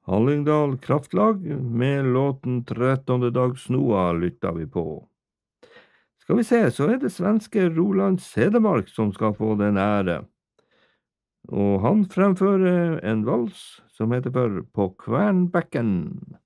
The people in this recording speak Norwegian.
Hallingdal Kraftlag med låten 13. dag snoa lytta vi på. Skal vi se, så det svenske Roland Cedermark som skal få den ære. Og han fremfører en vals som heter for På Kvernbekken.